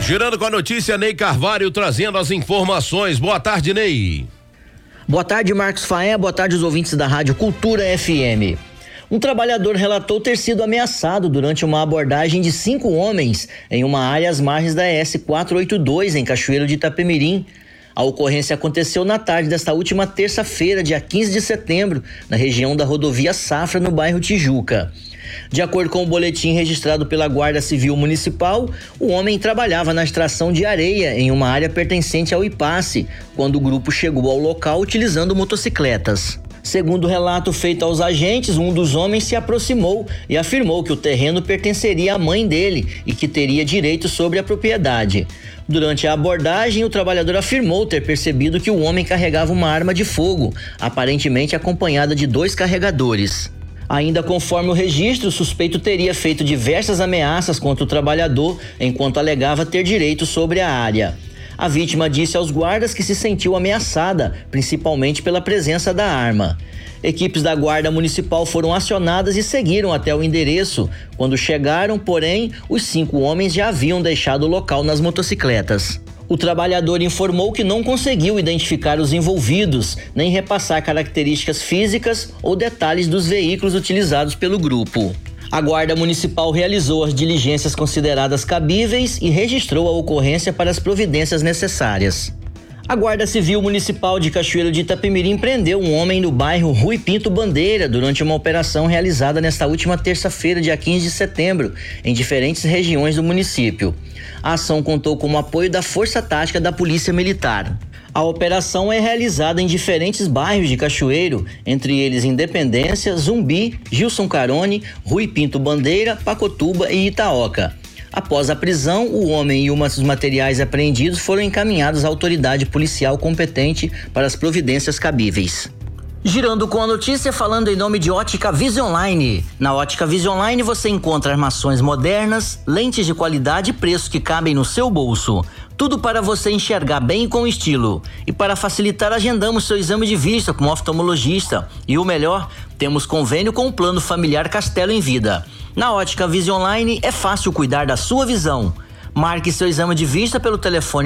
Girando com a notícia, Ney Carvalho trazendo as informações. Boa tarde, Ney. Boa tarde, Marcos Faé. Boa tarde, os ouvintes da Rádio Cultura FM. Um trabalhador relatou ter sido ameaçado durante uma abordagem de 5 homens em uma área às margens da ES 482, em Cachoeiro de Itapemirim. A ocorrência aconteceu na tarde desta última terça-feira, dia 15 de setembro, na região da rodovia Safra, no bairro Tijuca. De acordo com o boletim registrado pela Guarda Civil Municipal, o homem trabalhava na extração de areia em uma área pertencente ao IPACE, quando o grupo chegou ao local utilizando motocicletas. Segundo o relato feito aos agentes, um dos homens se aproximou e afirmou que o terreno pertenceria à mãe dele e que teria direito sobre a propriedade. Durante a abordagem, o trabalhador afirmou ter percebido que o homem carregava uma arma de fogo, aparentemente acompanhada de 2 carregadores. Ainda conforme o registro, o suspeito teria feito diversas ameaças contra o trabalhador, enquanto alegava ter direito sobre a área. A vítima disse aos guardas que se sentiu ameaçada, principalmente pela presença da arma. Equipes da Guarda Municipal foram acionadas e seguiram até o endereço. Quando chegaram, porém, os 5 homens já haviam deixado o local nas motocicletas. O trabalhador informou que não conseguiu identificar os envolvidos, nem repassar características físicas ou detalhes dos veículos utilizados pelo grupo. A Guarda Municipal realizou as diligências consideradas cabíveis e registrou a ocorrência para as providências necessárias. A Guarda Civil Municipal de Cachoeiro de Itapemirim prendeu um homem no bairro Rui Pinto Bandeira durante uma operação realizada nesta última terça-feira, dia 15 de setembro, em diferentes regiões do município. A ação contou com o apoio da Força Tática da Polícia Militar. A operação é realizada em diferentes bairros de Cachoeiro, entre eles Independência, Zumbi, Gilson Carone, Rui Pinto Bandeira, Pacotuba e Itaoca. Após a prisão, o homem e os materiais apreendidos foram encaminhados à autoridade policial competente para as providências cabíveis. Girando com a notícia, falando em nome de Ótica Visionline. Na Ótica Visionline você encontra armações modernas, lentes de qualidade e preço que cabem no seu bolso. Tudo para você enxergar bem e com estilo. E para facilitar, agendamos seu exame de vista com um oftalmologista. E o melhor, temos convênio com o Plano Familiar Castelo em Vida. Na Ótica Visionline é fácil cuidar da sua visão. Marque seu exame de vista pelo telefone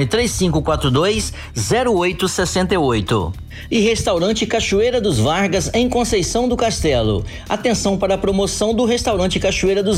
3542-0868. E Restaurante Cachoeira dos Vargas, em Conceição do Castelo. Atenção para a promoção do Restaurante Cachoeira dos